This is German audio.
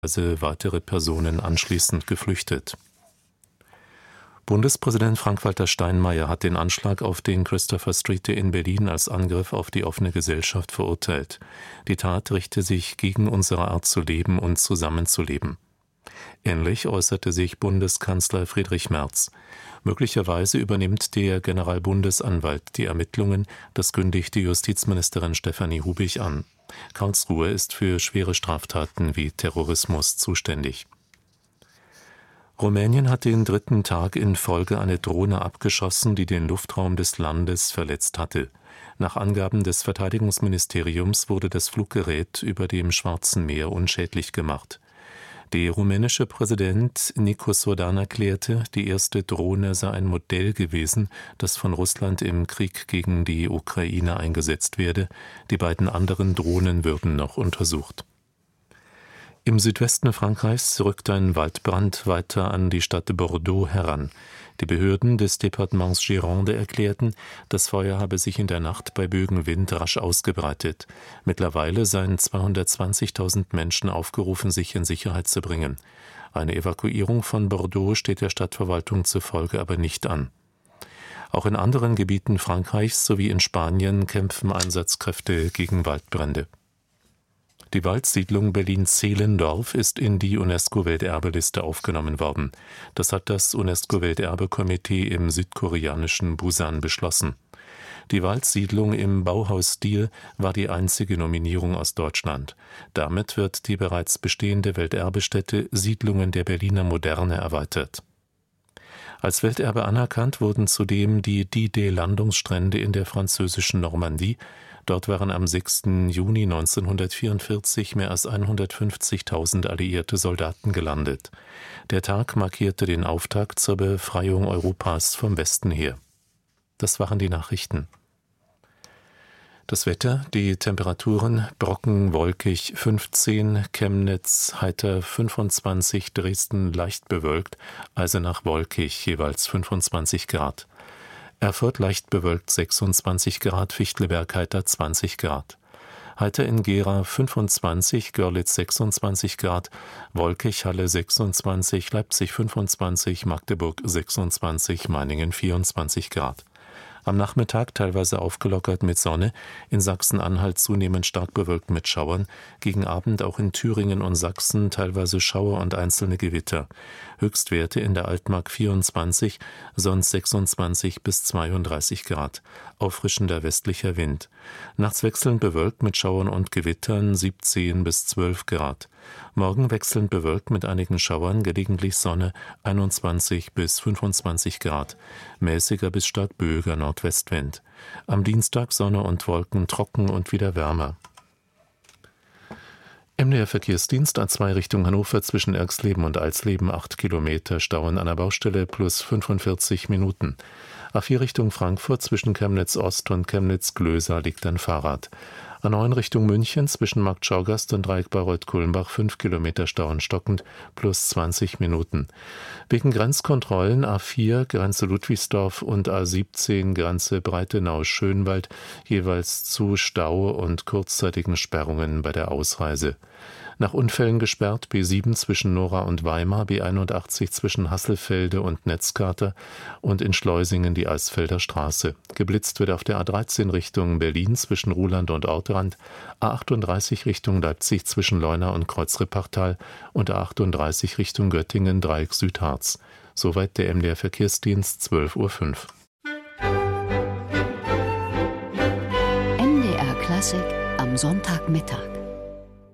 weitere Personen anschließend geflüchtet. Bundespräsident Frank-Walter Steinmeier hat den Anschlag auf den Christopher Street Day in Berlin als Angriff auf die offene Gesellschaft verurteilt. Die Tat richte sich gegen unsere Art zu leben und zusammenzuleben. Ähnlich äußerte sich Bundeskanzler Friedrich Merz. Möglicherweise übernimmt der Generalbundesanwalt die Ermittlungen, das kündigte Justizministerin Stefanie Hubich an. Karlsruhe ist für schwere Straftaten wie Terrorismus zuständig. Rumänien hat den 3. Tag in Folge eine Drohne abgeschossen, die den Luftraum des Landes verletzt hatte. Nach Angaben des Verteidigungsministeriums wurde das Fluggerät über dem Schwarzen Meer unschädlich gemacht. Der rumänische Präsident Nikos Orban erklärte, die erste Drohne sei ein Modell gewesen, das von Russland im Krieg gegen die Ukraine eingesetzt werde. Die beiden anderen Drohnen würden noch untersucht. Im Südwesten Frankreichs rückt ein Waldbrand weiter an die Stadt Bordeaux heran. Die Behörden des Departements Gironde erklärten, das Feuer habe sich in der Nacht bei Böenwind rasch ausgebreitet. Mittlerweile seien 220.000 Menschen aufgerufen, sich in Sicherheit zu bringen. Eine Evakuierung von Bordeaux steht der Stadtverwaltung zufolge aber nicht an. Auch in anderen Gebieten Frankreichs sowie in Spanien kämpfen Einsatzkräfte gegen Waldbrände. Die Waldsiedlung Berlin-Zehlendorf ist in die UNESCO-Welterbeliste aufgenommen worden. Das hat das UNESCO-Welterbekomitee im südkoreanischen Busan beschlossen. Die Waldsiedlung im Bauhausstil war die einzige Nominierung aus Deutschland. Damit wird die bereits bestehende Welterbestätte Siedlungen der Berliner Moderne erweitert. Als Welterbe anerkannt wurden zudem die D-Day-Landungsstrände in der französischen Normandie. Dort waren am 6. Juni 1944 mehr als 150.000 alliierte Soldaten gelandet. Der Tag markierte den Auftakt zur Befreiung Europas vom Westen her. Das waren die Nachrichten. Das Wetter, die Temperaturen: Brocken wolkig 15, Chemnitz heiter 25, Dresden leicht bewölkt, Eisenach wolkig jeweils 25 Grad. Erfurt leicht bewölkt 26 Grad, Fichtelberg heiter 20 Grad. Heiter in Gera 25, Görlitz 26 Grad, wolkig Halle 26, Leipzig 25, Magdeburg 26, Meiningen 24 Grad. Am Nachmittag teilweise aufgelockert mit Sonne, in Sachsen-Anhalt zunehmend stark bewölkt mit Schauern, gegen Abend auch in Thüringen und Sachsen teilweise Schauer und einzelne Gewitter. Höchstwerte in der Altmark 24, sonst 26 bis 32 Grad. Auffrischender westlicher Wind. Nachts wechselnd bewölkt mit Schauern und Gewittern 17 bis 12 Grad. Morgen wechselnd bewölkt mit einigen Schauern, gelegentlich Sonne 21 bis 25 Grad. Mäßiger bis stark böiger Nordwestwind. Am Dienstag Sonne und Wolken, trocken und wieder wärmer. MDR Verkehrsdienst A2 Richtung Hannover zwischen Erxleben und Alsleben 8 Kilometer, Stau an einer Baustelle plus 45 Minuten. A4 Richtung Frankfurt zwischen Chemnitz Ost und Chemnitz Glöser liegt ein Fahrrad. A9 Richtung München zwischen Markt Schaugasst und Dreieck Bayreuth-Kulmbach 5 Kilometer Stau stockend plus 20 Minuten. Wegen Grenzkontrollen A4 Grenze Ludwigsdorf und A17 Grenze Breitenau-Schönwald jeweils zu Stau und kurzzeitigen Sperrungen bei der Ausreise. Nach Unfällen gesperrt B7 zwischen Nora und Weimar, B81 zwischen Hasselfelde und Netzkater und in Schleusingen die Eisfelder Straße. Geblitzt wird auf der A13 Richtung Berlin zwischen Ruhland und Ortrand, A38 Richtung Leipzig zwischen Leuna und Kreuzrippachtal und A38 Richtung Göttingen Dreieck Südharz. Soweit der MDR Verkehrsdienst, 12:05 Uhr. MDR Klassik am Sonntagmittag.